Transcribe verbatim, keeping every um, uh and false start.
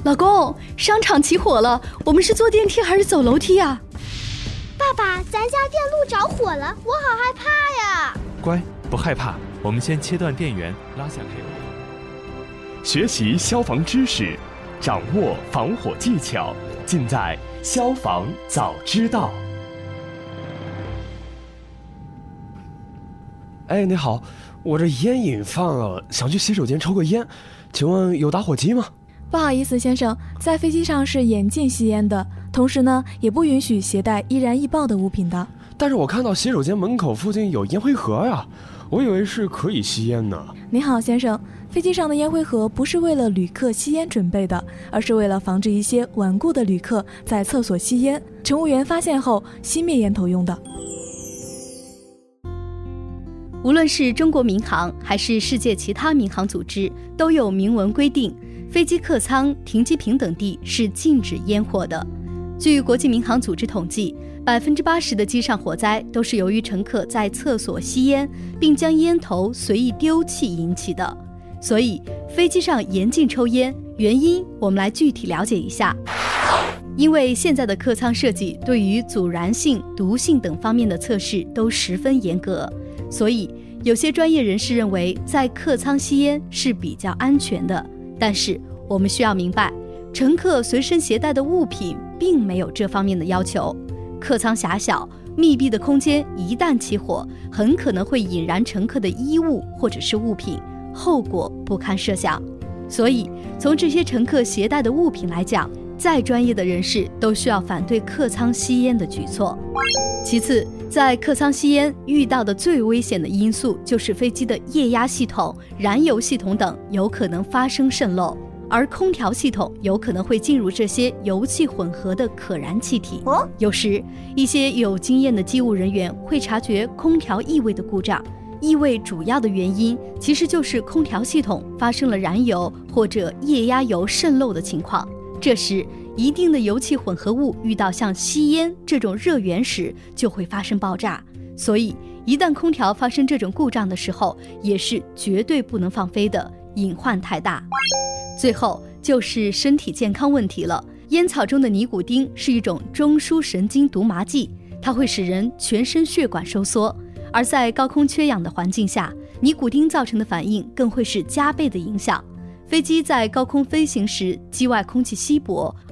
老公，商场起火了，我们是坐电梯还是走楼梯啊？ 爸爸，咱家电路着火了，我好害怕呀！ 乖，不害怕，我们先切断电源，拉下 K。 学习消防知识，掌握防火技巧，尽在消防早知道。 哎，你好，我这烟瘾犯了，想去洗手间抽个烟，请问有打火机吗？ 不好意思，先生，在飞机上是严禁吸烟的，同时呢，也不允许携带易燃易爆的物品的。 但是我看到洗手间门口附近有烟灰盒呀，我以为是可以吸烟呢。 你好，先生，飞机上的烟灰盒不是为了旅客吸烟准备的，而是为了防止一些顽固的旅客在厕所吸烟，乘务员发现后熄灭烟头用的。 无论是中国民航还是世界其他民航组织，都有明文规定，飞机客舱、停机坪等地是禁止烟火的。据国际民航组织统计，百分之八十的机上火灾都是由于乘客在厕所吸烟，并将烟头随意丢弃引起的。所以，飞机上严禁抽烟，原因我们来具体了解一下。因为现在的客舱设计对于阻燃性、毒性等方面的测试都十分严格，所以有些专业人士认为在客舱吸烟是比较安全的。但是我们需要明白，乘客随身携带的物品并没有这方面的要求。客舱狭小，密闭的空间一旦起火，很可能会引燃乘客的衣物或者是物品，后果不堪设想。所以从这些乘客携带的物品来讲，再专业的人士都需要反对客舱吸烟的举措。其次，在客舱吸烟遇到的最危险的因素就是飞机的液压系统、燃油系统等有可能发生渗漏，而空调系统有可能会进入这些油气混合的可燃气体。哦，有时一些有经验的机务人员会察觉空调异味的故障，异味主要的原因其实就是空调系统发生了燃油或者液压油渗漏的情况。这时一定的油气混合物遇到像吸烟这种热源时就会发生爆炸，所以一旦空调发生这种故障的时候，也是绝对不能放飞的，隐患太大。最后就是身体健康问题了。烟草中的尼古丁是一种中枢神经毒麻剂，它会使人全身血管收缩，而在高空缺氧的环境下，尼古丁造成的反应更会是加倍的影响。飞机在高空飞行时，机外空气稀薄，